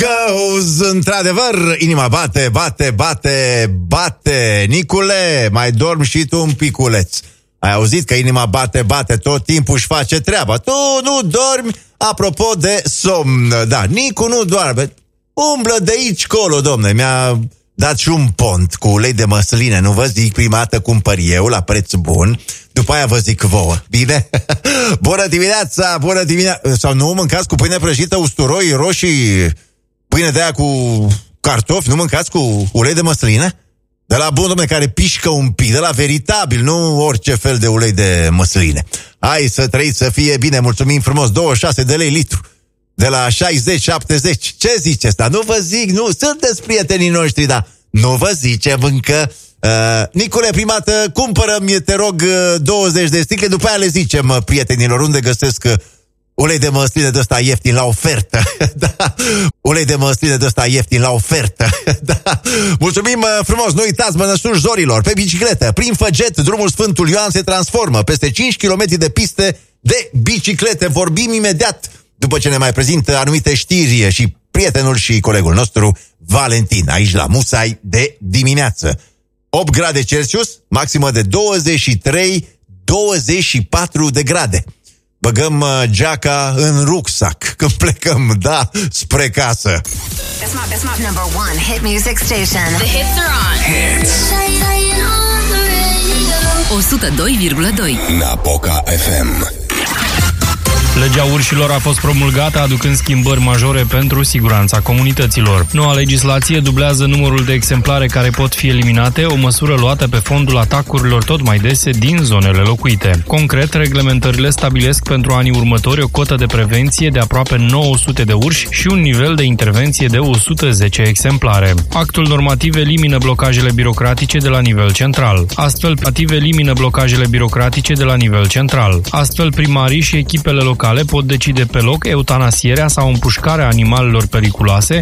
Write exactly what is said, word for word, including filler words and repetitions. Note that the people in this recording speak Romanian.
goes! Într-adevăr, inima bate, bate, bate, bate. Nicule, mai dormi și tu un piculeț. Ai auzit că inima bate, bate, tot timpul își face treaba. Tu nu dormi, apropo de somn. Da, Nicu nu doarme. Umblă de aici colo, domne. Mi-a dat și un pont cu ulei de măsline. Nu vă zic, prima dată cumpăr eu la preț bun, după aia vă zic vouă. Bine? Bună dimineața, bună dimineața. Sau nu mâncați cu pâine prăjită, usturoi, roșii, pâine de aia cu cartofi? Nu mâncați cu ulei de măsline? De la bun, domne, care pișcă un pic, de la veritabil, nu orice fel de ulei de măsline. Hai să trăiți, să fie bine, mulțumim frumos. douăzeci și șase de lei litru, de la șaizeci șaptezeci. Ce ziceți? Dar nu vă zic, nu, sunteți prietenii noștri, dar nu vă zicem încă. Uh, Nicule, prima dată, cumpără-mi, te rog, douăzeci de sticle, după aia le zicem prietenilor unde găsesc ulei de măsline de ăsta ieftin la ofertă. Da. Ulei de măsline de ăsta ieftin la ofertă. Da. Mulțumim frumos, nu uitați, mănăsuși zorilor, pe bicicletă, prin Făget, drumul Sfântul Ioan se transformă, peste cinci kilometri de piste de biciclete. Vorbim imediat după ce ne mai prezintă anumite știri și prietenul și colegul nostru Valentin, aici la Musai de dimineață. opt grade Celsius, maximă de douăzeci și trei douăzeci și patru de grade. Băgăm uh, geaca în rucsac când plecăm, da, spre casă. That's my, that's my number one hit music station. The hits are on. Hits. o sută doi virgulă doi Napoca F M. Legea urșilor a fost promulgată, aducând schimbări majore pentru siguranța comunităților. Noua legislație dublează numărul de exemplare care pot fi eliminate, o măsură luată pe fondul atacurilor tot mai dese din zonele locuite. Concret, reglementările stabilesc pentru anii următori o cotă de prevenție de aproape nouă sute de urși și un nivel de intervenție de o sută zece exemplare. Actul normativ elimină blocajele birocratice de la nivel central. Astfel, activ elimină blocajele birocratice de la nivel central. Astfel, primarii și echipele locale pot decide pe loc eutanasierea sau împușcarea animalelor periculoase